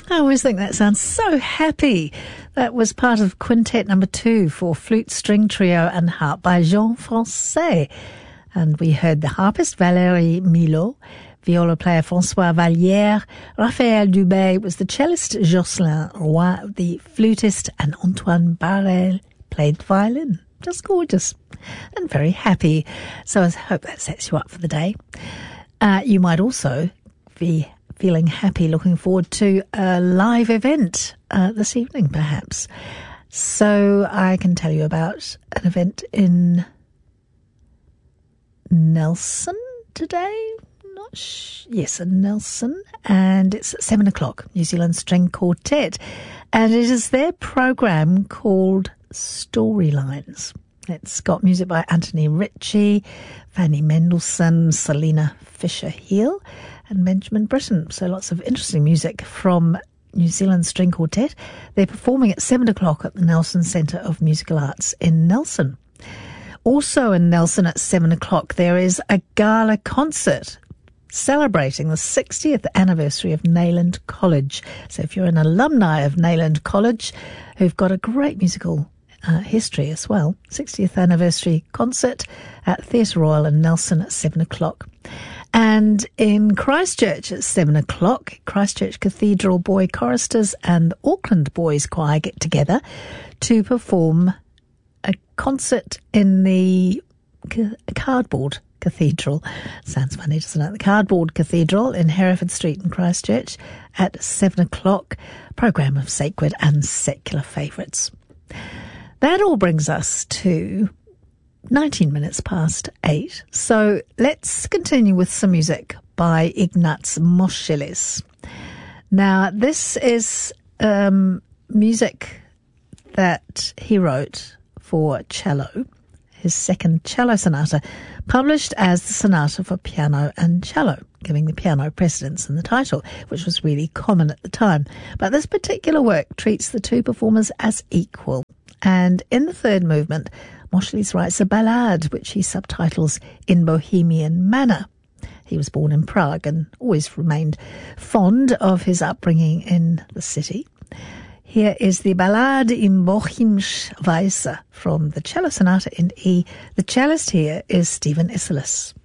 I always think that sounds so happy. That was part of Quintet number 2 for flute, string trio and harp by Jean Francais. And we heard the harpist Valérie Milot, viola player François Vallière, Raphaël Dubé was the cellist, Jocelyn Roy, the flutist, and Antoine Barrel played violin. Just gorgeous and very happy. So I hope that sets you up for the day. You might also be feeling happy, looking forward to a live event this evening, perhaps. So I can tell you about an event in Nelson today. Yes, in Nelson, and it's at 7 o'clock, New Zealand String Quartet, and it is their program called Storylines. It's got music by Anthony Ritchie, Fanny Mendelssohn, Selena Fisher-Hill, and Benjamin Britten. So lots of interesting music from New Zealand String Quartet. They're performing at 7 o'clock at the Nelson Centre of Musical Arts in Nelson. Also in Nelson at 7 o'clock, there is a gala concert celebrating the 60th anniversary of Nayland College. So if you're an alumni of Nayland College, who've got a great musical history as well, 60th anniversary concert at Theatre Royal in Nelson at 7 o'clock. And in Christchurch at 7 o'clock, Christchurch Cathedral Boy Choristers and the Auckland Boys Choir get together to perform a concert in the Cardboard Cathedral. Sounds funny, doesn't it? The Cardboard Cathedral in Hereford Street in Christchurch at 7 o'clock. Programme of sacred and secular favourites. That all brings us to 19 minutes past 8. So let's continue with some music by Ignaz Moscheles. Now, this is music that he wrote for cello, his second cello sonata, published as the Sonata for Piano and Cello, giving the piano precedence in the title, which was really common at the time. But this particular work treats the two performers as equal. And in the third movement, Moscheles writes a ballade, which he subtitles In Bohemian Manner. He was born in Prague and always remained fond of his upbringing in the city. Here is the Ballade in Bohemische Weise from the cello sonata in E. The cellist here is Stephen Isserlis.